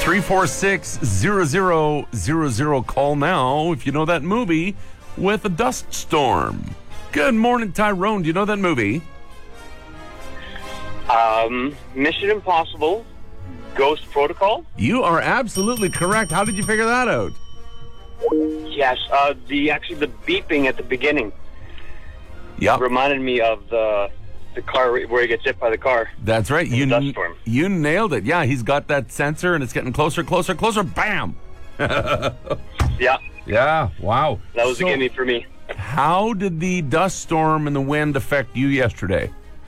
346-0000. Call now if you know that movie with a dust storm. Good morning, Tyrone. Do you know that movie? Mission Impossible, Ghost Protocol. You are absolutely correct. How did you figure that out? Yes, the beeping at the beginning Yep. reminded me of the car where he gets hit by the car. That's right. In the dust storm. You nailed it. Yeah, he's got that sensor and it's getting closer, closer, closer. Bam! Yeah, Yeah, wow. that was a gimme for me. How did the dust storm and the wind affect you yesterday?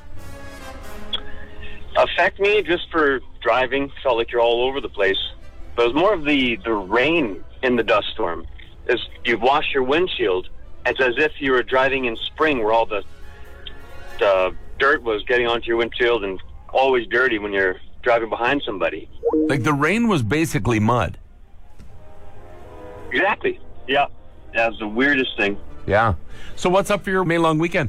Affect me just for driving. Felt like you're all over the place. But it was more of the rain in the dust storm. As you wash your windshield, it's as if you were driving in spring where all the dirt was getting onto your windshield and always dirty when you're driving behind somebody. Like the rain was basically mud. Exactly. Yeah. That was the weirdest thing. Yeah. So what's up for your May long weekend?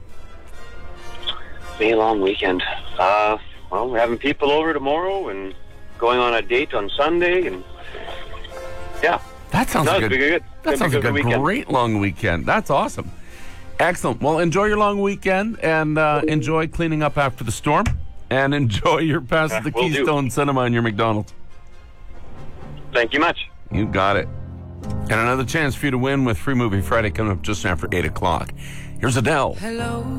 May long weekend. Well, we're having people over tomorrow and going on a date on Sunday, and yeah. That sounds like good. That sounds like a great long weekend. That's awesome. Excellent. Well, enjoy your long weekend and enjoy cleaning up after the storm, and enjoy your pass at the Keystone Cinema and your McDonald's. Thank you much. You got it. And another chance for you to win with Free Movie Friday coming up just after 8 o'clock. Here's Adele. Hello.